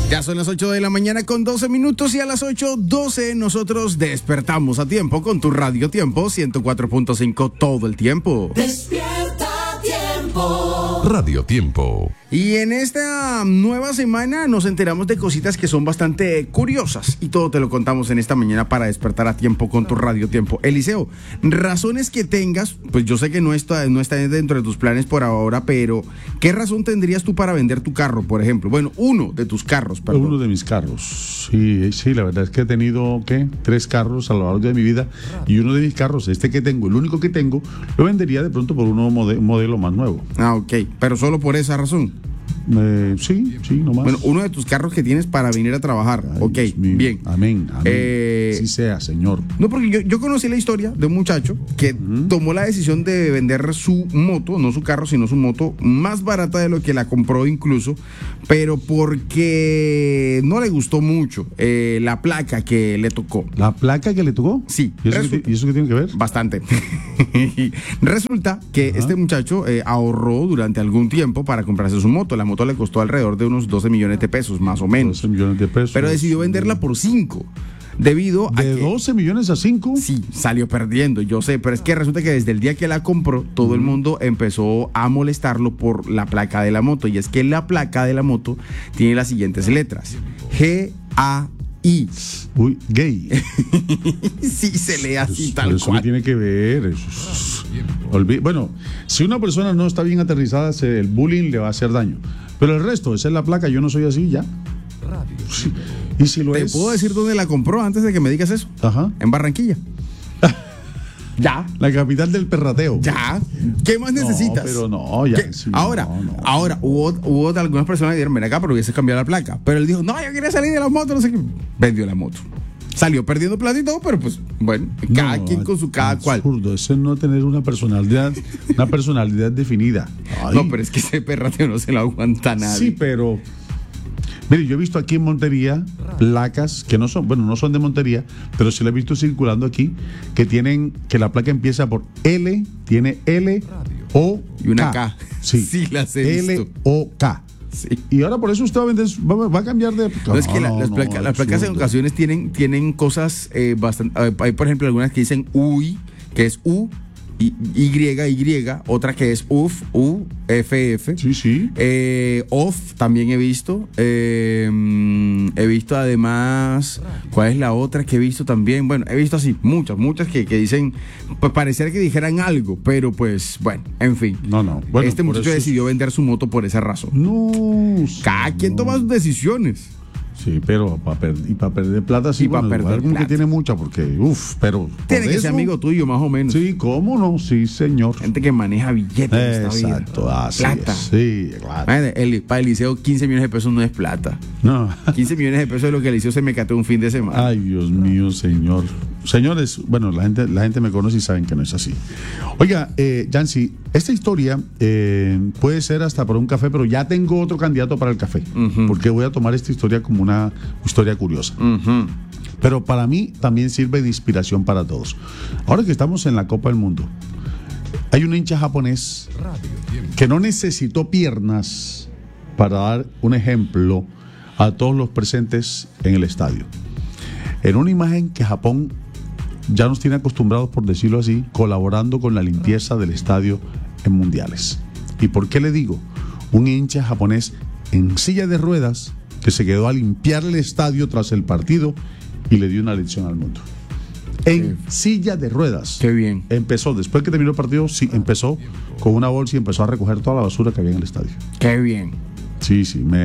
Ya son las 8 de la mañana con 12 minutos y a las 8:12 nosotros despertamos a tiempo con tu Radio Tiempo 104.5 todo el tiempo. Despierta tiempo. Radio Tiempo. Y en esta nueva semana nos enteramos de cositas que son bastante curiosas y todo te lo contamos en esta mañana para despertar a tiempo con tu Radio Tiempo. Eliseo, razones que tengas, pues yo sé que no está dentro de tus planes por ahora, pero ¿qué razón tendrías tú para vender tu carro, por ejemplo? Bueno, uno de tus carros, perdón. Uno de mis carros, sí, la verdad es que he tenido, 3 carros a lo largo de mi vida y uno de mis carros, que tengo, el único que tengo, lo vendería de pronto por un modelo más nuevo. Ah, ok, pero solo por esa razón. Sí, no más. Bueno, uno de tus carros que tienes para venir a trabajar. Ay, ok, bien. Amén. Sí sea, Señor. No, porque yo conocí la historia de un muchacho que tomó la decisión de vender su moto, no su carro, sino su moto, más barata de lo que la compró incluso, pero porque no le gustó mucho la placa que le tocó. ¿La placa que le tocó? Sí. ¿Y eso qué tiene que ver? Bastante. Resulta que este muchacho ahorró durante algún tiempo para comprarse su moto. La moto le costó alrededor de unos 12 millones de pesos, más o menos. 12 millones de pesos. Pero decidió venderla por 5. Debido a ¿De 12 millones a 5? Sí, salió perdiendo, yo sé, pero es que resulta que desde el día que la compró, todo el mundo empezó a molestarlo por la placa de la moto. Y es que la placa de la moto tiene las siguientes letras: G-A-I. Uy, gay. Sí, se lee así, tal eso cual. ¿Qué tiene que ver? Bueno, si una persona no está bien aterrizada, el bullying le va a hacer daño. Pero el resto, esa es la placa, yo no soy así, ya. Sí. Y si lo ¿Te puedo decir dónde la compró antes de que me digas eso? Ajá. En Barranquilla. Ya. La capital del perrateo. Ya. ¿Qué más necesitas? Pero no, ya. Sí, ahora, hubo algunas personas que dijeron, ven acá, pero hubiese cambiado la placa. Pero él dijo, no, yo quería salir de la moto, no sé qué. Vendió la moto. Salió perdiendo plata y todo, pero pues, bueno, cada quien con su cada cual. Absurdo, eso es no tener una personalidad definida. Ay. No, pero es que ese perrateo no se lo aguanta nadie. Sí, pero... Mire, yo he visto aquí en Montería placas que no son de Montería, pero sí la he visto circulando aquí, que la placa empieza por L, tiene L, O, y una K. Sí, las he visto. L, O, K. Sí. Y ahora por eso usted va a cambiar de... No, es que las placas en ocasiones tienen cosas bastante... Hay, por ejemplo, algunas que dicen UI, que es U, Y, otra que es UF, UFF. Sí. OFF también he visto. He visto además, ¿cuál es la otra que he visto también? Bueno, he visto así, muchas que dicen, pues pareciera que dijeran algo, pero pues, bueno, en fin. No. Bueno, este muchacho decidió vender su moto por esa razón. No. Cada quien toma sus decisiones. Sí, pero para perder plata sí, para perder como plata. que tiene mucha, porque pero tiene que ser amigo tuyo, más o menos. Sí, cómo no, sí, señor. Gente que maneja billetes en esta vida. Exacto, así plata. Es. Sí, claro. Para Eliseo 15 millones de pesos no es plata. No. 15 millones de pesos es lo que Eliseo se me cateó un fin de semana. Ay, Dios mío, señor. Señores, bueno, la gente me conoce y saben que no es así. Oiga, Yancy, esta historia puede ser hasta por un café, pero ya tengo otro candidato para el café, porque voy a tomar esta historia como una historia curiosa. Pero para mí también sirve de inspiración para todos. Ahora que estamos en la Copa del Mundo, hay un hincha japonés que no necesitó piernas para dar un ejemplo a todos los presentes en el estadio. En una imagen que Japón ya nos tiene acostumbrados, por decirlo así, colaborando con la limpieza del estadio en mundiales. ¿Y por qué le digo? Un hincha japonés en silla de ruedas que se quedó a limpiar el estadio tras el partido y le dio una lección al mundo. En silla de ruedas. Qué bien. Empezó, después que terminó el partido, sí, empezó con una bolsa y empezó a recoger toda la basura que había en el estadio. Qué bien. Sí,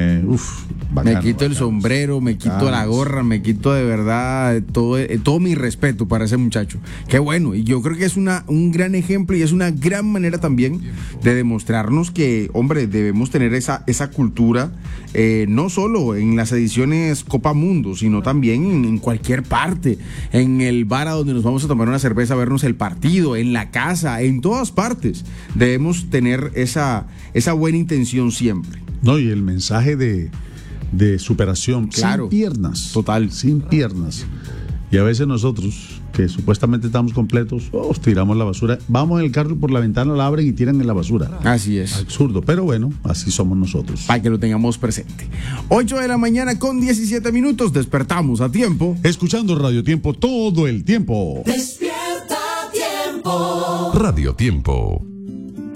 bacano, me quito el sombrero, me quito la gorra, me quito de verdad todo mi respeto para ese muchacho. Qué bueno, y yo creo que es un gran ejemplo y es una gran manera también de demostrarnos que, hombre, debemos tener esa cultura, no solo en las ediciones Copa Mundo, sino también en cualquier parte, en el bar a donde nos vamos a tomar una cerveza, a vernos el partido, en la casa, en todas partes. Debemos tener esa buena intención siempre. No, y el mensaje de superación, claro, sin piernas. Total. Sin piernas. Y a veces nosotros que supuestamente estamos completos, tiramos la basura. Vamos en el carro y por la ventana la abren y tiran en la basura. Así es. Absurdo, pero bueno, así somos nosotros. Para que lo tengamos presente. 8 de la mañana con 17 minutos, despertamos a tiempo. Escuchando Radio Tiempo todo el tiempo. Despierta Tiempo. Radio Tiempo.